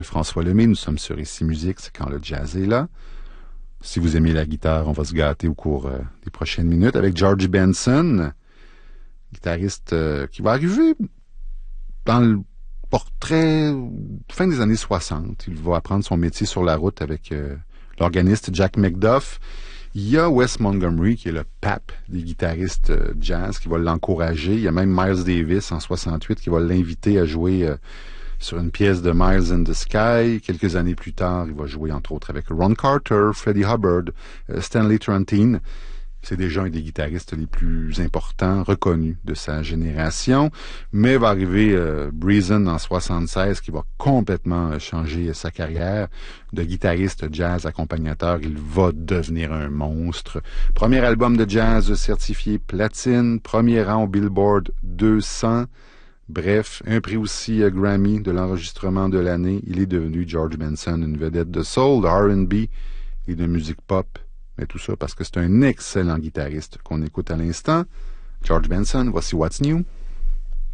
François Lemay, nous sommes sur Ici Musique, c'est quand le jazz est là. Si vous aimez la guitare, on va se gâter au cours des prochaines minutes avec George Benson, guitariste qui va arriver dans le portrait fin des années 60. Il va apprendre son métier sur la route avec l'organiste Jack McDuff. Il y a Wes Montgomery, qui est le pape des guitaristes jazz, qui va l'encourager. Il y a même Miles Davis, en 68, qui va l'inviter à jouer sur une pièce de Miles in the Sky. Quelques années plus tard, il va jouer entre autres avec Ron Carter, Freddie Hubbard, Stanley Turrentine. C'est déjà un des guitaristes les plus importants, reconnus de sa génération. Mais va arriver Breezen en 76 qui va complètement changer sa carrière. De guitariste jazz accompagnateur, il va devenir un monstre. Premier album de jazz certifié platine, premier rang au Billboard 200. Bref, un prix aussi Grammy de l'enregistrement de l'année. Il est devenu George Benson, une vedette de soul, de R&B et de musique pop. Mais tout ça parce que c'est un excellent guitariste qu'on écoute à l'instant. George Benson, voici What's New.